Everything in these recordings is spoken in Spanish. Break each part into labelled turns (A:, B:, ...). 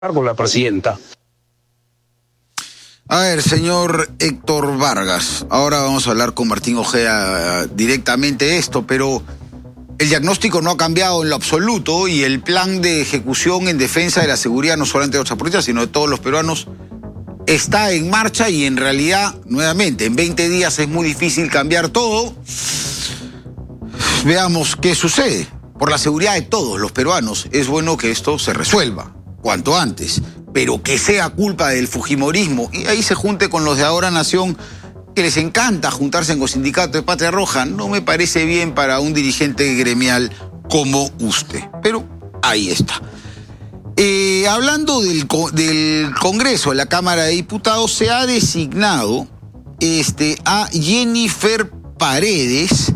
A: con la presidenta.
B: A ver, señor Héctor Vargas, ahora vamos a hablar con Martín Ojeda directamente esto, pero el diagnóstico no ha cambiado en lo absoluto y el plan de ejecución en defensa de la seguridad, no solamente de los zaporistas, sino de todos los peruanos, está en marcha y en realidad, nuevamente, en 20 días es muy difícil cambiar todo. Veamos qué sucede. Por la seguridad de todos los peruanos, es bueno que esto se resuelva cuanto antes, pero que sea culpa del fujimorismo y ahí se junte con los de Ahora Nación, que les encanta juntarse con sindicatos de Patria Roja, no me parece bien para un dirigente gremial como usted, pero ahí está. Hablando del Congreso, de la Cámara de Diputados, se ha designado a Jennifer Paredes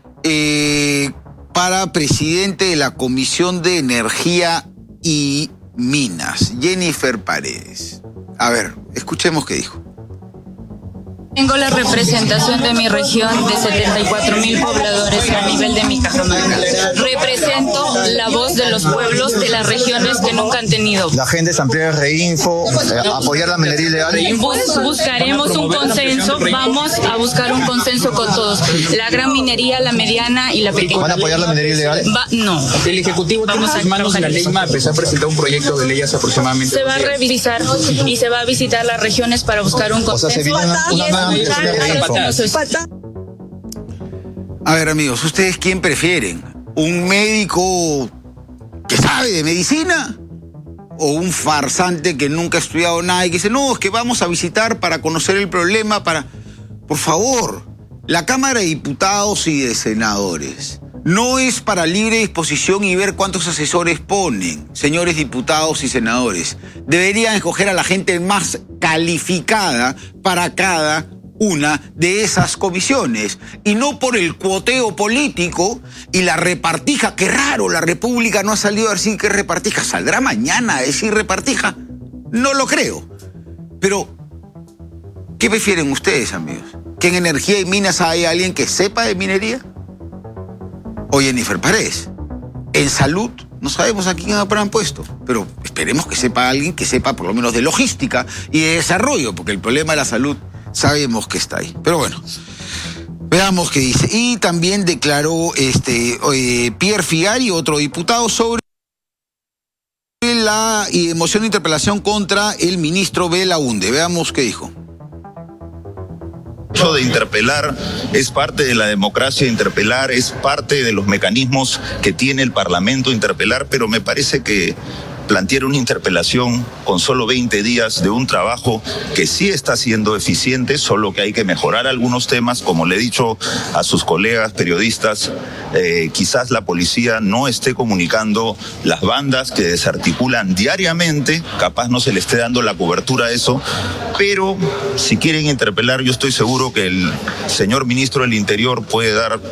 B: para presidente de la Comisión de Energía y Minas. Jennifer Paredes. A ver, escuchemos qué dijo.
C: Tengo la representación de mi región de 74,000 pobladores a nivel de mi Cajamarca. Represento la voz de los pueblos de las regiones que nunca han tenido.
D: La agenda es ampliar Reinfo, apoyar la minería ilegal.
C: Buscaremos un consenso, vamos a buscar un consenso con todos. La gran minería, la mediana y la pequeña.
D: ¿Van a apoyar la minería ilegal?
C: No.
E: El Ejecutivo tiene en sus manos la ley MAPES, ha presentado un proyecto de ley hace aproximadamente.
C: Se va a revisar y se va a visitar las regiones para buscar un consenso.
D: O sea, se viene una
B: A ver, amigos, ¿ustedes quién prefieren? ¿Un médico que sabe de medicina? ¿O un farsante que nunca ha estudiado nada y que dice, no, es que vamos a visitar para conocer el problema, para... Por favor, la Cámara de Diputados y de Senadores no es para libre disposición y ver cuántos asesores ponen, señores diputados y senadores. Deberían escoger a la gente más calificada para cada una de esas comisiones y no por el cuoteo político y la repartija. Qué raro, la República no ha salido a decir que es repartija. ¿Saldrá mañana a decir repartija? No lo creo. Pero, ¿qué prefieren ustedes, amigos? ¿Que en energía y minas hay alguien que sepa de minería? ¿O Jennifer Paredes? En salud, no sabemos a quién habrán puesto, pero esperemos que sepa alguien que sepa por lo menos de logística y de desarrollo, porque el problema de la salud sabemos que está ahí. Pero bueno, veamos qué dice. Y también declaró Pierre Figari, otro diputado, sobre la moción de interpelación contra el ministro Belaunde. Veamos qué dijo.
F: El hecho de interpelar es parte de la democracia, interpelar es parte de los mecanismos que tiene el Parlamento interpelar, pero me parece que plantear una interpelación con solo 20 días de un trabajo que sí está siendo eficiente, solo que hay que mejorar algunos temas, como le he dicho a sus colegas periodistas, quizás la policía no esté comunicando las bandas que desarticulan diariamente, capaz no se le esté dando la cobertura a eso, pero si quieren interpelar, yo estoy seguro que el señor ministro del Interior puede dar